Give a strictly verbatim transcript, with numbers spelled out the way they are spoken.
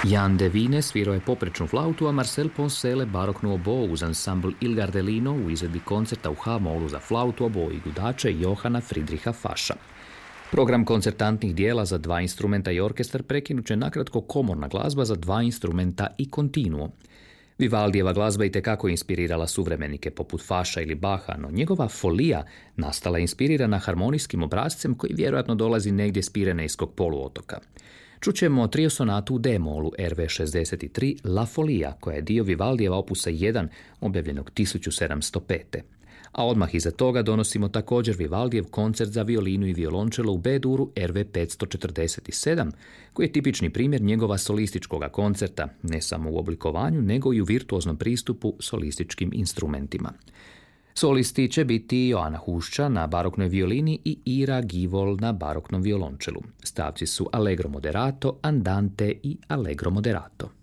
Jan Devine svirao je poprečnu flautu, a Marcel Poncele baroknu oboju uz ansambl Il Gardelino u izvedbi koncerta u H-molu za flautu, oboju i gudače Johana Friedricha Fascha. Program koncertantnih dijela za dva instrumenta i orkestar prekinut će nakratko komorna glazba za dva instrumenta i kontinuo. Vivaldijeva glazba itekako inspirirala suvremenike poput Fascha ili Bacha, no njegova folija nastala je inspirirana harmonijskim obrazcem koji vjerojatno dolazi negdje s Pirenejskog poluotoka. Čućemo trio sonatu u D-molu R V šezdeset tri La Folia, koja je dio Vivaldijeva opusa jedan, objavljenog tisuću sedamsto pete. A odmah iza toga donosimo također Vivaldijev koncert za violinu i violončelo u B-duru R V petsto četrdeset sedam, koji je tipični primjer njegova solističkoga koncerta, ne samo u oblikovanju, nego i u virtuoznom pristupu solističkim instrumentima. Solisti će biti Joana Hušća na baroknoj violini i Ira Givol na baroknom violončelu. Stavci su Allegro moderato, Andante i Allegro moderato.